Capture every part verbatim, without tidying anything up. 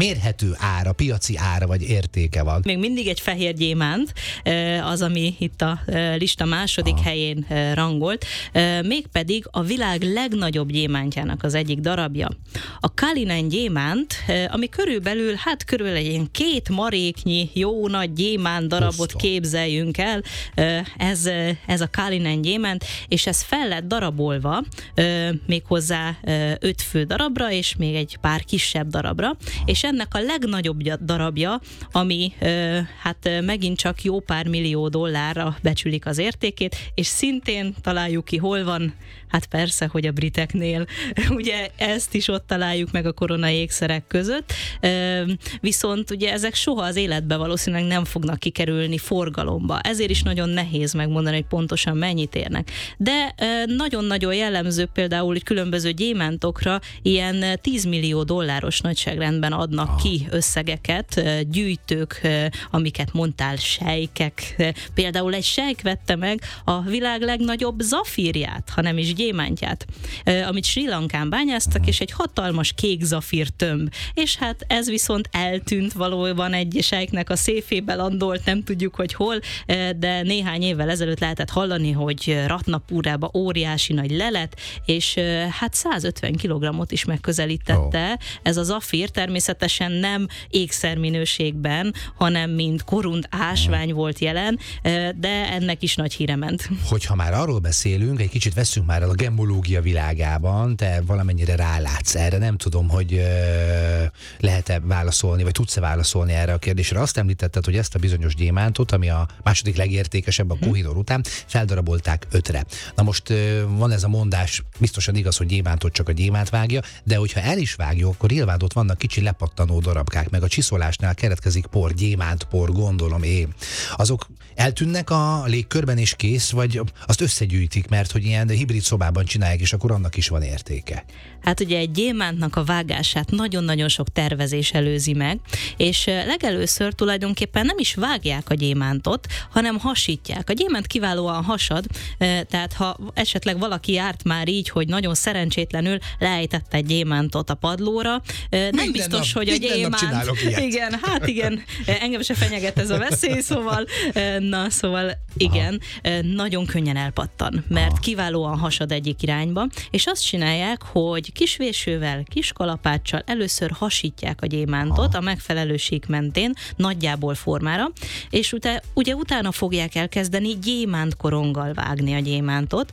mérhető ára, piaci ára vagy értéke van? Még mindig egy fehér gyémánt, az, ami itt a lista második Aha. helyén rangolt, mégpedig a világ legnagyobb gyémántjának az egyik darabja. A Cullinan gyémánt, ami körülbelül, hát körülbelül egy ilyen két maréknyi jó nagy gyémánt darabot Oszta. képzeljünk el, ez, ez a Cullinan gyémánt, és ez fel lett darabolva, méghozzá öt fő darabra, és még egy pár kisebb darabra, és ennek a legnagyobb darabja, ami hát megint csak jó pár millió dollárra becsülik az értékét, és szintén találjuk ki, hol van, hát persze, hogy a briteknél, ugye ezt is ott találjuk meg a koronai ékszerek között, viszont ugye ezek soha az életbe valószínűleg nem fognak kikerülni forgalomba, ezért is nagyon nehéz megmondani, hogy pontosan mennyit érnek. De nagyon-nagyon jellemző például, hogy különböző gyémántokra ilyen tíz millió dolláros nagyságrendben adnak ki összegeket, gyűjtők, amiket mondtál, sejkek. Például egy sejk vette meg a világ legnagyobb zafírját, ha nem is gyémántját, amit Sri Lankán bányáztak, és egy hatalmas kék zafír tömb. És hát ez viszont eltűnt valójában egy sejknek a széfébe landolt, nem tudjuk, hogy hol, de néhány évvel ezelőtt lehetett hallani, hogy Ratnapúrába óriási nagy lelet, és hát százötven kilogrammot is megközelítette. Oh. Ez a zafír természetesen nem ékszerminőségben, hanem mint korund ásvány oh. volt jelen, de ennek is nagy híre ment. Hogyha már arról beszélünk, egy kicsit veszünk már el a gemológia világában, te valamennyire rálátsz erre, nem tudom, hogy uh, lehet-e válaszolni, vagy tudsz-e válaszolni erre a kérdésre. Azt említetted, hogy ezt a bizonyos gyémántot, ami a második legértékesebb a Kohinoor után, feldarabolták ötre. Na most uh, van ez a mondás, biztosan igaz, hogy gyémántot csak a gyémánt vágja, de hogyha el is vágja, akkor nyilván ott vannak kicsi lepattanó darabkák, meg a csiszolásnál keretkezik por, gyémántpor, gondolom én. Azok eltűnnek a légkörben és kész, vagy azt összegyűjtik, mert hogy ilyen hibrid szobában csinálják, és akkor annak is van értéke? Hát ugye egy gyémántnak a vágását nagyon-nagyon sok tervezés előzi meg, és legelőször tulajdonképpen nem is vágják a gyémántot, hanem hasítják. A gyémánt kiválóan hasad, tehát ha esetleg valaki járt már így, hogy nagyon szerencsétlenül leejtette egy gyémántot a padlóra, nem minden biztos, nap, hogy a gyémánt... Igen, hát igen, engem se fenyeget ez a veszély, szóval na, szóval igen, Aha. nagyon könnyen elpattan, mert Aha. kiválóan hasad egyik irányba, és azt csinálják, hogy kisvésővel, kis kalapáccsal először hasítják a gyémántot Aha. a megfelelő sík mentén, nagyjából formára, és utána, ugye utána fogják elkezdeni gyémántkoronggal vágni a gyémántot,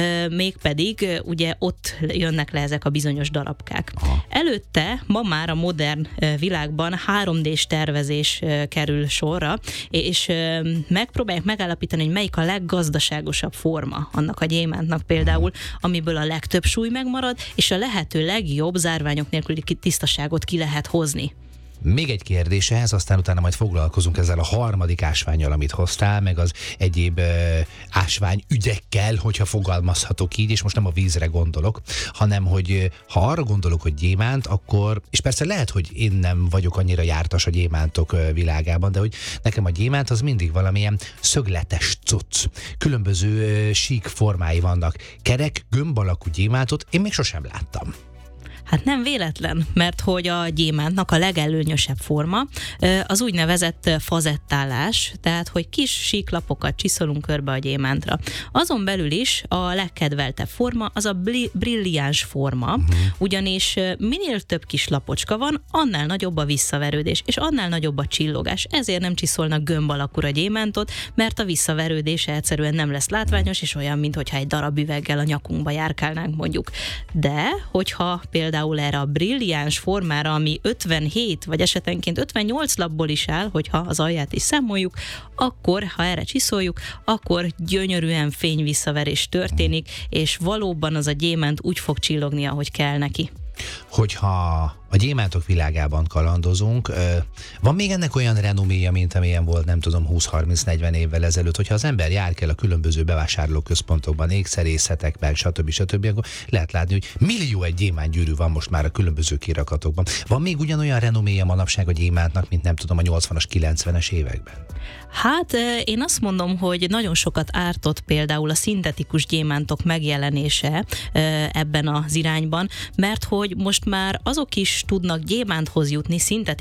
mégpedig ugye ott jönnek le ezek a bizonyos darabkák. Aha. Előtte, ma már a modern világban három dés tervezés kerül sorra, és megpróbálják megállapítani, hogy melyik a leggazdaságosabb forma annak a gyémántnak például, amiből a legtöbb súly megmarad, és a lehető legjobb zárványok nélküli tisztaságot ki lehet hozni. Még egy kérdés ehhez, aztán utána majd foglalkozunk ezzel a harmadik ásvánnyal, amit hoztál, meg az egyéb uh, ásványügyekkel, hogyha fogalmazhatok így, és most nem a vízre gondolok, hanem hogy uh, ha arra gondolok, hogy gyémánt, akkor, és persze lehet, hogy én nem vagyok annyira jártas a gyémántok uh, világában, de hogy nekem a gyémánt az mindig valamilyen szögletes cucc. Különböző uh, sík formái vannak. Kerek, gömb alakú gyémántot én még sosem láttam. Hát nem véletlen, mert hogy a gyémántnak a legelőnyösebb forma az úgynevezett fazettálás, tehát hogy kis síklapokat csiszolunk körbe a gyémántra. Azon belül is a legkedveltebb forma az a brilliáns forma, uh-huh. ugyanis minél több kis lapocska van, annál nagyobb a visszaverődés, és annál nagyobb a csillogás. Ezért nem csiszolnak gömb alakúra gyémántot, mert a visszaverődése egyszerűen nem lesz látványos, és olyan, mintha egy darab üveggel a nyakunkba járkálnánk mondjuk. De, hogyha például erre a brilliáns formára, ami ötvenhét vagy esetenként ötvennyolc lapból is áll, hogyha az alját is számoljuk, akkor, ha erre csiszoljuk, akkor gyönyörűen fényvisszaverés történik, és valóban az a gyémánt úgy fog csillogni, ahogy kell neki. Hogyha a gyémántok világában kalandozunk, van még ennek olyan renoméja, mint amilyen volt, nem tudom, húsz-harminc-negyven évvel ezelőtt, hogyha az ember jár kell a különböző bevásárlóközpontokban, ékszerészetekben, stb. stb., akkor lehet látni, hogy millió egy gyémántgyűrű van most már a különböző kirakatokban. Van még ugyanolyan renoméja manapság a gyémántnak, mint nem tudom, a nyolcvanas, kilencvenes években? Hát én azt mondom, hogy nagyon sokat ártott például a szintetikus gyémántok megjelenése ebben az irányban, mert hogy most már azok is tudnak gyémánthoz jutni, szintetikus